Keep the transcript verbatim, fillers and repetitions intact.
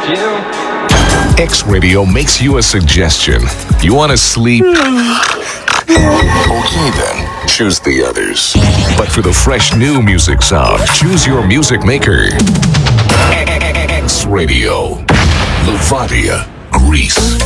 few. X Radio makes you a suggestion. You want to sleep? Okay then, choose the others. But for the fresh new music sound, choose your music maker. X Radio, Levadia, Greece.